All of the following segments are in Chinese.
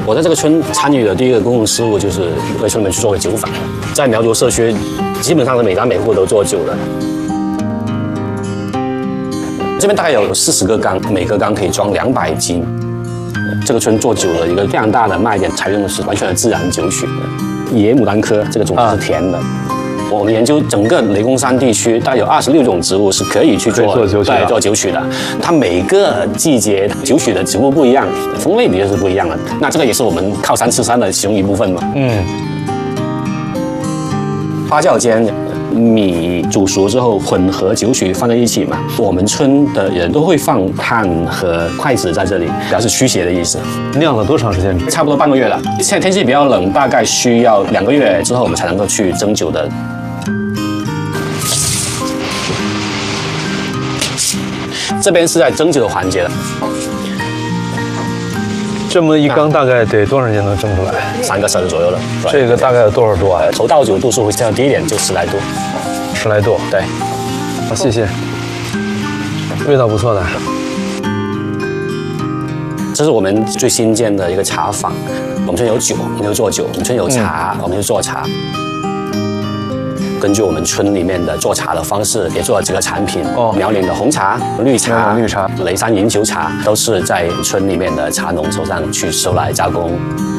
我在这个村参与的第一个公共事务就是为村民去做个酒坊，在苗族社区，基本上是每家每户都做酒的。这边大概有40个缸，每个缸可以装200斤。这个村做酒的一个非常大的卖点，采用的是完全的自然酒曲，野牡丹科这个种子是甜的。我们研究整个雷公山地区，大概有26种植物是可以去做酒曲的。它每个季节酒曲的植物不一样，风味的确是不一样的。那这个也是我们靠山吃山的其中一部分嘛。发酵间，米煮熟之后混合酒曲放在一起嘛。我们村的人都会放炭和筷子在这里，表示驱邪的意思。 酿了多长时间？ 差不多半个月了。现在天气比较冷，大概需要2个月之后我们才能够去蒸酒的。这边是在蒸酒的环节了。 这么一缸大概得多长时间能蒸出来 ？3个小时左右了。 这个大概有多少度啊？ 头倒酒度数会降低一点，就10来度。 10来度。 对。 好，谢谢。味道不错的。 这是我们最新建的一个茶坊。我们村有酒，我们就做酒；我们村有茶，我们就做茶。根据我们村里面的做茶的方式，也做了几个产品。苗岭的红茶、绿茶、雷山银球茶，都是在村里面的茶农手上去收来加工，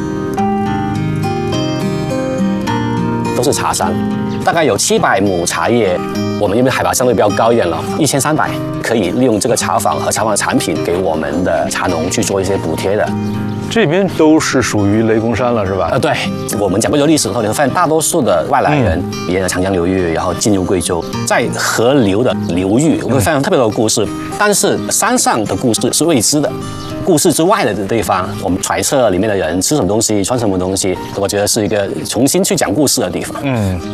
都是茶山。大概有700亩茶叶，我们因为海拔相对比较高一点了，1300可以利用这个茶坊和茶坊的产品给我们的茶农去做一些补贴的。 这边都是属于雷公山了，是吧？ 对，我们讲贵州历史的时候，你会发现大多数的外来人沿着长江流域，然后进入贵州，在河流的流域，我会发现特别多的故事。但是山上的故事是未知的，故事之外的地方，我们揣测里面的人吃什么东西，穿什么东西，我觉得是一个重新去讲故事的地方。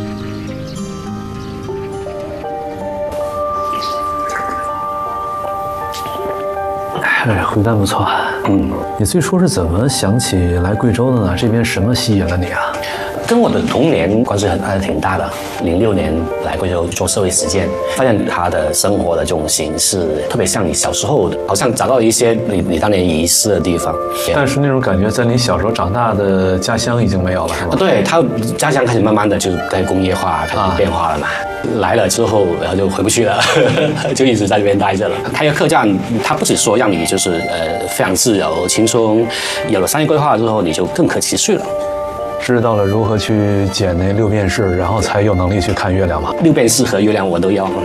回甘不错。你最初是怎么想起来贵州的呢？这边什么吸引了你啊？ 跟我的童年关系还是挺大的。06年来贵州做社会实践，发现他的生活的这种形式特别像你小时候的，好像找到一些你当年遗失的地方。 但是那种感觉在你小时候长大的家乡已经没有了，是吗？ 对，他家乡开始慢慢的就是在工业化开始变化了嘛。来了之后，然后就回不去了，就一直在这边待着了。开个客栈，它不只说让你就是非常自由轻松，有了商业规划之后，你就更可持续了。 知道了如何去捡那6便士，然后才有能力去看月亮吗 ？6便士和月亮我都要。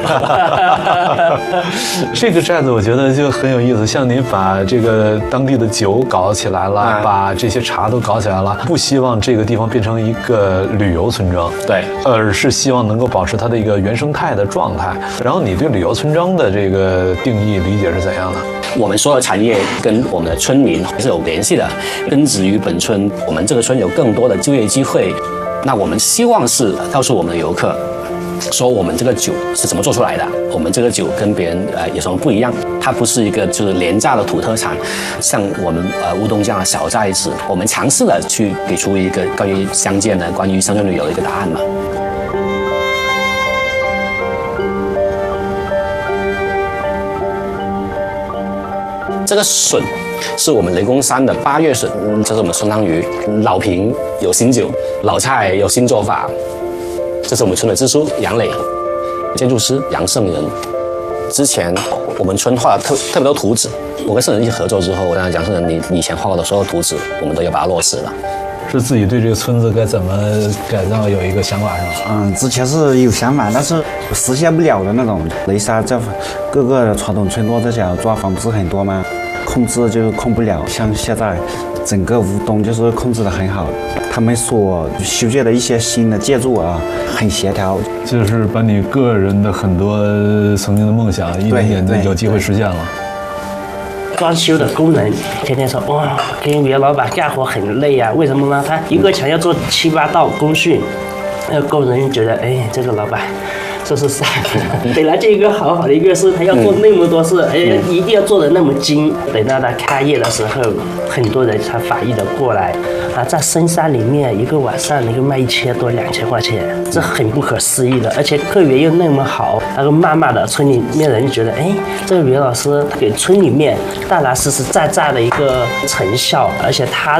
这个寨子我觉得就很有意思，像您把这个当地的酒搞起来了，把这些茶都搞起来了，不希望这个地方变成一个旅游村庄， 对， 而是希望能够保持它的一个原生态的状态。然后你对旅游村庄的这个定义理解是怎样的？ 我们所有产业跟我们的村民是有联系的，根植于本村，我们这个村有更多的就业机会。那我们希望是告诉我们的游客，说我们这个酒是怎么做出来的，我们这个酒跟别人有什么不一样？它不是一个就是廉价的土特产，像我们乌东这样的小寨子，我们尝试的去给出一个关于乡间的、关于乡村旅游的一个答案嘛。这个笋是我们雷公山的8月笋，这是我们相当于老瓶有新酒，老菜有新做法。这是我们村的支书杨磊，建筑师杨胜仁。之前我们村画了特别多图纸，我跟胜仁一起合作之后，我让杨胜仁你以前画过的所有图纸，我们都要把它落实了。 是自己对这个村子该怎么改造有一个想法是吗？ 之前是有想法，但是实现不了的那种。雷山这各个传统村落这些抓房不是很多吗？控制就控不了，像现在整个乌东就是控制得很好，他们所修建的一些新的建筑啊，很协调， 就是把你个人的很多曾经的梦想一点点的有机会实现了。 装修的工人天天说哇，跟袁老板干活很累啊，为什么呢？他一个墙要做7、8道工序，那个工人觉得这个老板说是傻，本来这一个好好的一个事，他要做那么多事，一定要做的那么精。等到他开业的时候，很多人才法意的过来啊，在深山里面一个晚上能够卖1000多、2000块钱，这很不可思议的，而且客源又那么好，然后慢慢的村里面人觉得，这个袁老师给村里面带来实实在在的一个成效，而且他